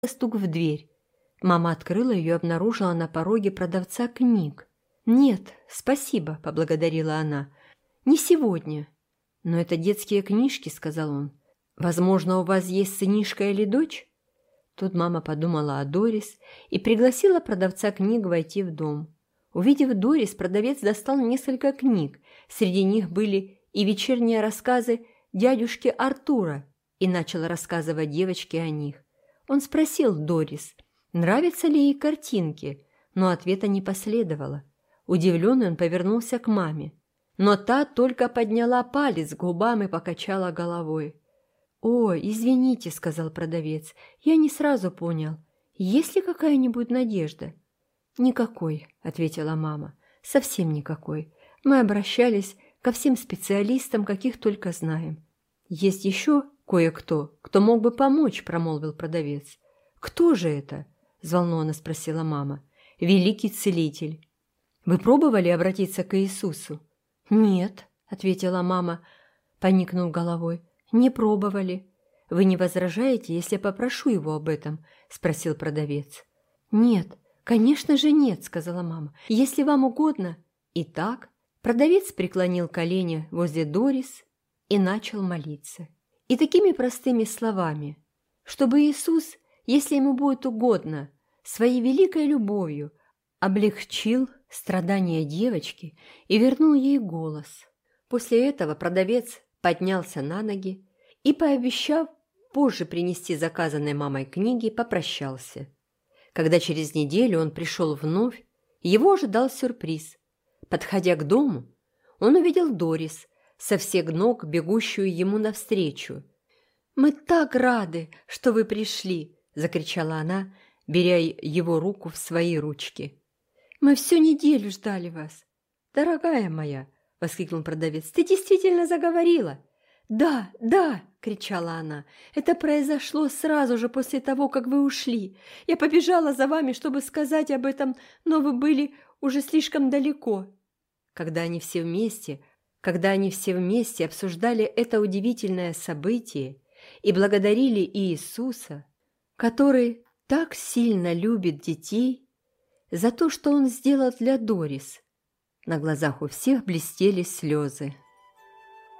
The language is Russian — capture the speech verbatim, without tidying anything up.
стук в дверь. Мама открыла ее и обнаружила на пороге продавца книг. «Нет, спасибо», – поблагодарила она. «Не сегодня». «Но это детские книжки», – сказал он. «Возможно, у вас есть сынишка или дочь?» Тут мама подумала о Дорис и пригласила продавца книг войти в дом. Увидев Дорис, продавец достал несколько книг. Среди них были и вечерние рассказы дядюшки Артура, и начал рассказывать девочке о них. Он спросил Дорис, нравятся ли ей картинки, но ответа не последовало. Удивленный он повернулся к маме, но та только подняла палец к губам и покачала головой. «О, извините», — сказал продавец, — «я не сразу понял. Есть ли какая-нибудь надежда?» «Никакой», — ответила мама, — «совсем никакой. Мы обращались ко всем специалистам, каких только знаем». «Есть еще кое-кто, кто мог бы помочь», — промолвил продавец. «Кто же это?» — взволнованно спросила мама. «Великий целитель». «Вы пробовали обратиться к Иисусу?» «Нет», — ответила мама, поникнув головой. «Не пробовали». «Вы не возражаете, если я попрошу его об этом?» — спросил продавец. «Нет, конечно же нет», — сказала мама. «Если вам угодно». Итак, продавец преклонил колени возле Дорис и начал молиться. И такими простыми словами, чтобы Иисус, если ему будет угодно, своей великой любовью облегчил страдания девочки и вернул ей голос. После этого продавец поднялся на ноги и, пообещав позже принести заказанной мамой книги, попрощался. Когда через неделю он пришел вновь, его ожидал сюрприз. Подходя к дому, он увидел Дорис, со всех ног бегущую ему навстречу. «Мы так рады, что вы пришли!» – закричала она, беря его руку в свои ручки. «Мы всю неделю ждали вас!» «Дорогая моя!» – воскликнул продавец. «Ты действительно заговорила?» «Да, да!» – кричала она. «Это произошло сразу же после того, как вы ушли. Я побежала за вами, чтобы сказать об этом, но вы были уже слишком далеко». Когда они все вместе, когда они все вместе обсуждали это удивительное событие и благодарили Иисуса, который так сильно любит детей, за то, что Он сделал для Дорис, на глазах у всех блестели слезы.